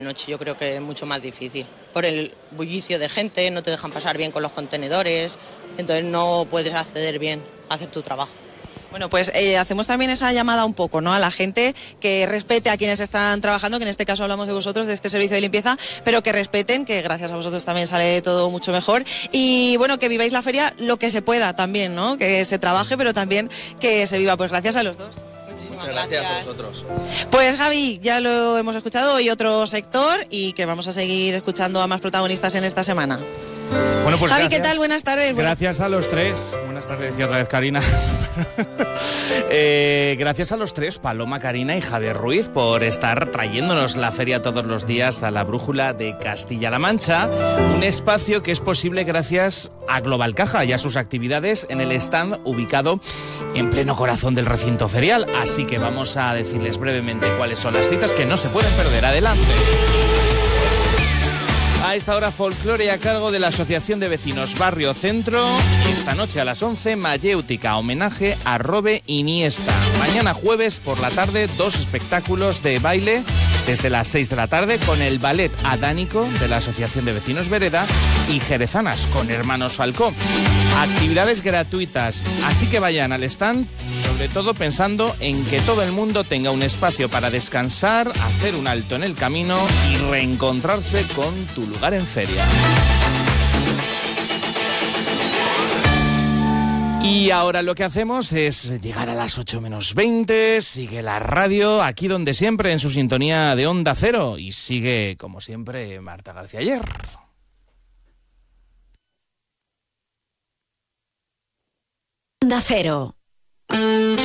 Noche yo creo que es mucho más difícil, por el bullicio de gente, no te dejan pasar bien con los contenedores, entonces no puedes acceder bien a hacer tu trabajo. Bueno, pues hacemos también esa llamada un poco, ¿no?, a la gente que respete a quienes están trabajando, que en este caso hablamos de vosotros, de este servicio de limpieza, pero que respeten, que gracias a vosotros también sale todo mucho mejor. Y bueno, que viváis la feria lo que se pueda también, ¿no?, que se trabaje, pero también que se viva. Pues gracias a los dos. Muchas gracias a vosotros. Pues Javi, ya lo hemos escuchado, hoy otro sector y que vamos a seguir escuchando a más protagonistas en esta semana. Bueno, pues Javi, gracias. ¿qué tal? Buenas tardes. Gracias a los tres. Buenas tardes, decía otra vez Karina. Gracias a los tres, Paloma, Karina y Javier Ruiz, por estar trayéndonos la feria todos los días a la Brújula de Castilla-La Mancha. Un espacio que es posible gracias a Global Caja y a sus actividades en el stand ubicado en pleno corazón del recinto ferial. Así que vamos a decirles brevemente cuáles son las citas que no se pueden perder. Adelante. A esta hora, folclore a cargo de la Asociación de Vecinos Barrio Centro. Esta noche a las 11, Mayéutica, homenaje a Robe Iniesta. Mañana jueves por la tarde, 2 espectáculos de baile desde las 6 de la tarde con el ballet adánico de la Asociación de Vecinos Vereda y Jerezanas con Hermanos Falcó. Actividades gratuitas, así que vayan al stand, sobre todo pensando en que todo el mundo tenga un espacio para descansar, hacer un alto en el camino y reencontrarse con tu lugar en feria. Y ahora lo que hacemos es llegar a las 8 menos 20, sigue la radio, aquí donde siempre, en su sintonía de Onda Cero, y sigue, como siempre, Marta García Ayer. Onda Cero.